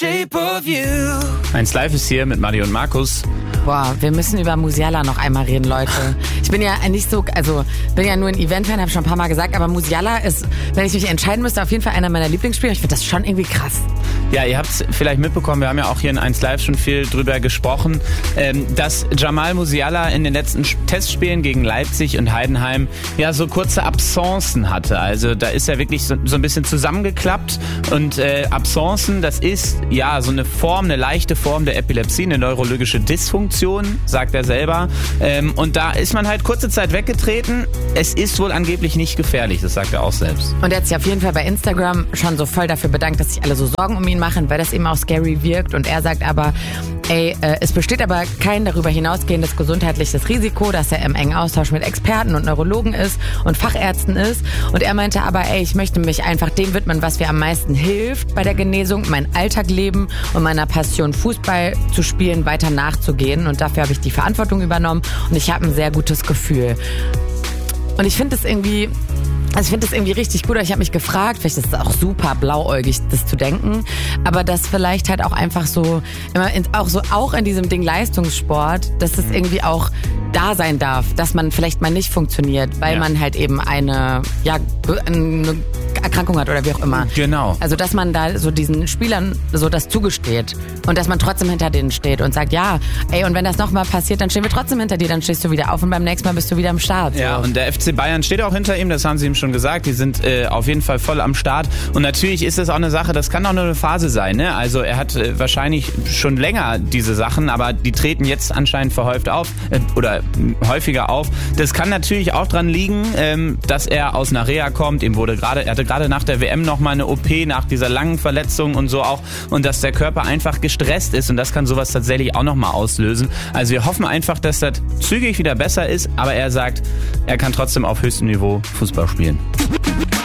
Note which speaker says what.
Speaker 1: Shape of you.
Speaker 2: 1Live ist hier mit Maddie und Markus.
Speaker 3: Boah, wir müssen über Musiala noch einmal reden, Leute. Ich bin ja nicht so, bin ja nur ein Event-Fan, habe schon ein paar Mal gesagt, aber Musiala ist, wenn ich mich entscheiden müsste, auf jeden Fall einer meiner Lieblingsspieler. Ich finde das schon irgendwie krass.
Speaker 2: Ja, ihr habt es vielleicht mitbekommen, wir haben ja auch hier in 1Live schon viel drüber gesprochen, dass Jamal Musiala in den letzten Testspielen gegen Leipzig und Heidenheim ja so kurze Absencen hatte. Also da ist er wirklich so ein bisschen zusammengeklappt und Absencen, das ist ja so eine leichte Form der Epilepsie, eine neurologische Dysfunktion, sagt er selber. Und da ist man halt kurze Zeit weggetreten. Es ist wohl angeblich nicht gefährlich, das sagt er auch selbst.
Speaker 3: Und er hat sich auf jeden Fall bei Instagram schon so voll dafür bedankt, dass sich alle so Sorgen um ihn machen, weil das eben auch scary wirkt. Und er sagt aber, es besteht aber kein darüber hinausgehendes gesundheitliches Risiko, dass er im engen Austausch mit Experten und Neurologen ist und Fachärzten ist. Und er meinte aber, ich möchte mich einfach dem widmen, was mir am meisten hilft bei der Genesung, mein Alltag leben und meiner Passion Fußball zu spielen, weiter nachzugehen. Und dafür habe ich die Verantwortung übernommen und ich habe ein sehr gutes Gefühl. Und ich finde das irgendwie richtig gut. Ich habe mich gefragt, vielleicht ist es auch super blauäugig, das zu denken, aber dass vielleicht halt auch einfach so, auch in diesem Ding Leistungssport, dass es irgendwie auch da sein darf, dass man vielleicht mal nicht funktioniert, weil man halt eben eine Erkrankung hat oder wie auch immer.
Speaker 2: Genau.
Speaker 3: Also dass man da so diesen Spielern so das zugesteht und dass man trotzdem hinter denen steht und sagt, und wenn das nochmal passiert, dann stehen wir trotzdem hinter dir, dann stehst du wieder auf und beim nächsten Mal bist du wieder am Start.
Speaker 2: Ja, und der FC Bayern steht auch hinter ihm, das haben sie ihm schon gesagt, die sind auf jeden Fall voll am Start und natürlich ist es auch eine Sache, das kann auch nur eine Phase sein, ne? Also er hat wahrscheinlich schon länger diese Sachen, aber die treten jetzt anscheinend verhäuft auf oder häufiger auf. Das kann natürlich auch dran liegen, dass er aus einer Reha kommt, er hatte gerade nach der WM nochmal eine OP, nach dieser langen Verletzung und so auch und dass der Körper einfach gestresst ist und das kann sowas tatsächlich auch nochmal auslösen. Also wir hoffen einfach, dass das zügig wieder besser ist, aber er sagt, er kann trotzdem auf höchstem Niveau Fußball spielen.